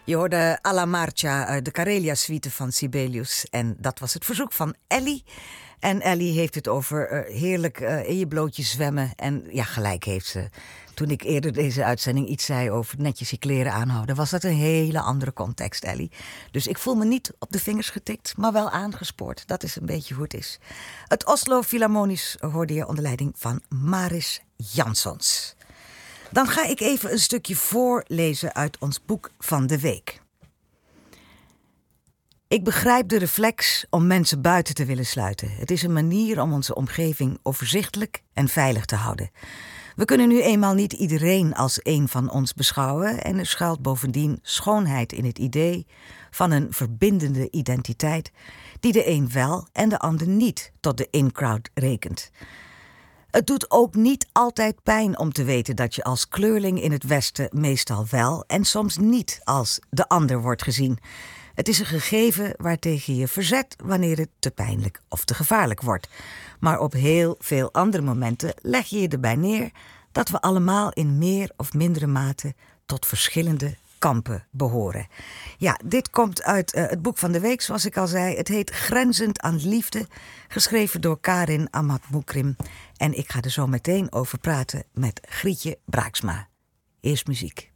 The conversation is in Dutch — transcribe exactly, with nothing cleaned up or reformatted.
Je hoorde Alla Marcia uit de Karelia-suite van Sibelius. En dat was het verzoek van Ellie. En Ellie heeft het over uh, heerlijk uh, in je blootje zwemmen. En ja, gelijk heeft ze. Toen ik eerder deze uitzending iets zei over netjes je kleren aanhouden, was dat een hele andere context, Ellie. Dus ik voel me niet op de vingers getikt, maar wel aangespoord. Dat is een beetje hoe het is. Het Oslo Philharmonisch hoorde je onder leiding van Maris Jansons. Dan ga ik even een stukje voorlezen uit ons boek van de week. Ik begrijp de reflex om mensen buiten te willen sluiten. Het is een manier om onze omgeving overzichtelijk en veilig te houden. We kunnen nu eenmaal niet iedereen als een van ons beschouwen en er schuilt bovendien schoonheid in het idee van een verbindende identiteit die de een wel en de ander niet tot de in-crowd rekent. Het doet ook niet altijd pijn om te weten dat je als kleurling in het Westen meestal wel en soms niet als de ander wordt gezien. Het is een gegeven waartegen je verzet wanneer het te pijnlijk of te gevaarlijk wordt. Maar op heel veel andere momenten leg je je erbij neer dat we allemaal in meer of mindere mate tot verschillende kampen behoren. Ja, dit komt uit uh, het boek van de week, zoals ik al zei. Het heet Grenzend aan liefde, geschreven door Karin Ahmad Moukrim. En ik ga er zo meteen over praten met Grietje Braaksma. Eerst muziek.